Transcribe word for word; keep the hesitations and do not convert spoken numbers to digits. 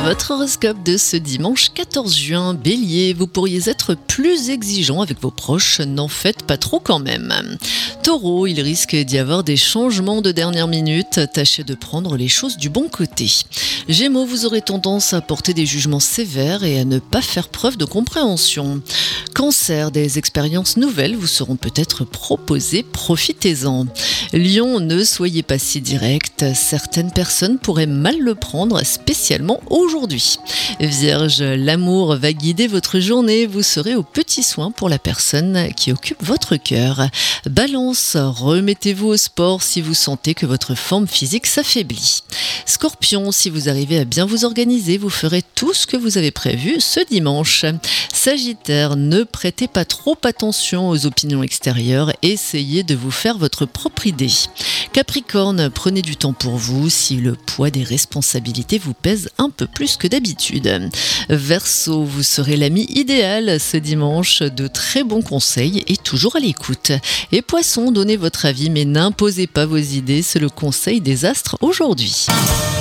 Votre horoscope de ce dimanche quatorze juin, Bélier, vous pourriez être plus exigeant avec vos proches, n'en faites pas trop quand même. Taureau, il risque d'y avoir des changements de dernière minute, tâchez de prendre les choses du bon côté. Gémeaux, vous aurez tendance à porter des jugements sévères et à ne pas faire preuve de compréhension. Cancer, des expériences nouvelles vous seront peut-être proposées, profitez-en. Lion, ne soyez pas si direct, certaines personnes pourraient mal le prendre, spécialement aujourd'hui. Vierge, l'amour va guider votre journée, vous serez aux petits soins pour la personne qui occupe votre cœur. Balance, remettez-vous au sport si vous sentez que votre forme physique s'affaiblit. Scorpion, si vous arrivez à bien vous organiser, vous ferez tout ce que vous avez prévu ce dimanche. Sagittaire, ne prêtez pas trop attention aux opinions extérieures, essayez de vous faire votre propre idée. Capricorne, prenez du temps pour vous si le poids des responsabilités vous pèse un peu plus que d'habitude. Verseau, vous serez l'ami idéal ce dimanche, de très bons conseils et toujours à l'écoute. Et Poisson, donnez votre avis mais n'imposez pas vos idées, c'est le conseil des astres aujourd'hui.